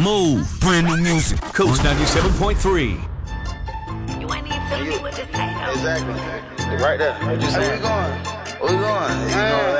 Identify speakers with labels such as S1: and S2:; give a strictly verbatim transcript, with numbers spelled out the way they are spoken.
S1: Move. Brand new music.
S2: Coast ninety-seven point three.
S3: You ain't even telling me what to say, though.
S4: Exactly. Right there. What you saying? Where we going? Where we going? You know,